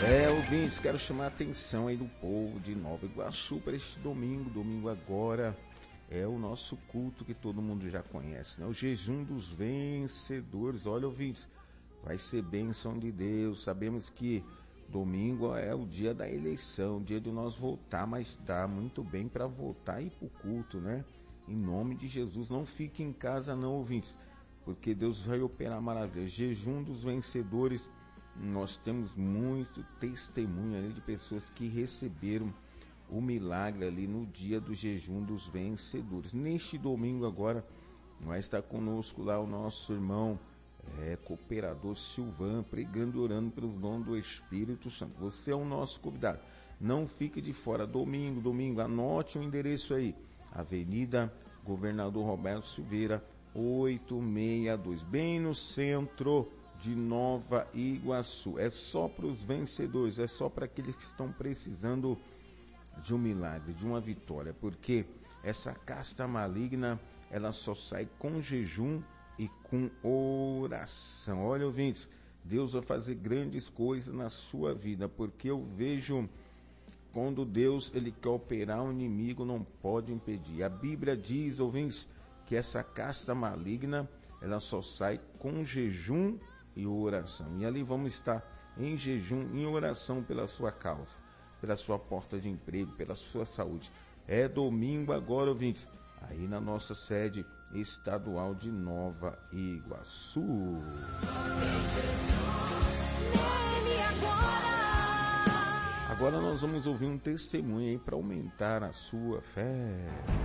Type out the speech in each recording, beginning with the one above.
Ouvintes, quero chamar a atenção aí do povo de Nova Iguaçu para este domingo agora é o nosso culto que todo mundo já conhece, né? O jejum dos vencedores. Olha, ouvintes, vai ser bênção de Deus. Sabemos que domingo é o dia da eleição, o dia de nós votar, mas dá muito bem para votar e ir pro culto, né? Em nome de Jesus, não fique em casa não, ouvintes, porque Deus vai operar maravilhas. Jejum dos vencedores. Nós temos muito testemunho ali de pessoas que receberam o milagre ali no dia do jejum dos vencedores. Neste domingo agora, vai estar conosco lá o nosso irmão cooperador Silvan, pregando e orando pelos dons do Espírito Santo. Você é o nosso convidado. Não fique de fora. Domingo, anote o endereço aí. Avenida Governador Roberto Silveira, 862, bem no centro de Nova Iguaçu. É só para os vencedores, é só para aqueles que estão precisando de um milagre, de uma vitória, porque essa casta maligna, ela só sai com jejum e com oração. Olha, ouvintes, Deus vai fazer grandes coisas na sua vida, porque eu vejo quando Deus ele quer operar, o inimigo não pode impedir. A Bíblia diz, ouvintes, que essa casta maligna, ela só sai com jejum e oração. E ali vamos estar em jejum, em oração pela sua causa, pela sua porta de emprego, pela sua saúde. É domingo agora, ouvintes, aí na nossa sede estadual de Nova Iguaçu. Agora nós vamos ouvir um testemunho aí para aumentar a sua fé.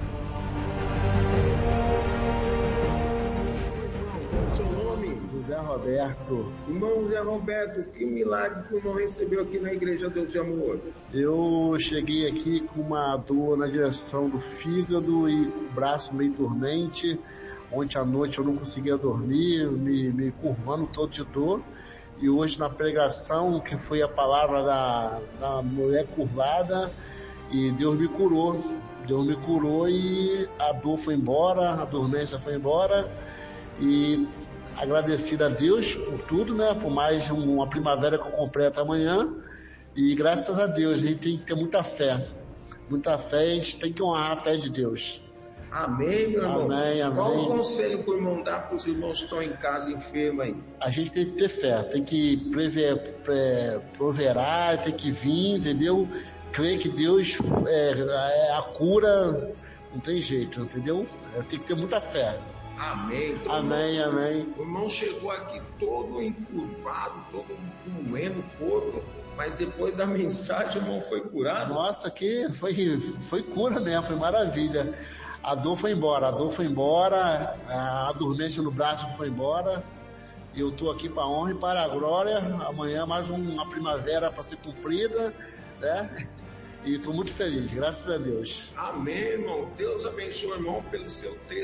José Roberto. Irmão José Roberto, que milagre que o irmão recebeu aqui na Igreja Deus de Amor? Eu cheguei aqui com uma dor na direção do fígado e o braço meio dormente. Ontem à noite eu não conseguia dormir, me curvando todo de dor. E hoje na pregação, que foi a palavra da mulher curvada, e Deus me curou. Deus me curou e a dor foi embora, a dormência foi embora. E agradecido a Deus por tudo, né? Por mais uma primavera que eu completa amanhã. E graças a Deus, a gente tem que ter muita fé. Muita fé, a gente tem que honrar a fé de Deus. Amém, meu irmão? Amém, amém. Qual o conselho que o irmão dá para os irmãos que estão em casa enfermos aí? A gente tem que ter fé, tem que proverar, tem que vir, entendeu? Crer que Deus é a cura, não tem jeito, entendeu? Tem que ter muita fé. Amém. Amém, amém. O irmão chegou aqui todo encurvado, todo doendo o corpo, mas depois da mensagem o irmão foi curado. Nossa, que foi cura mesmo, foi maravilha. A dor foi embora, a dormência no braço foi embora. Eu estou aqui para a honra e para a glória. Amanhã mais uma primavera para ser cumprida, né? E estou muito feliz, graças a Deus. Amém, irmão. Deus abençoe o irmão pelo seu texto.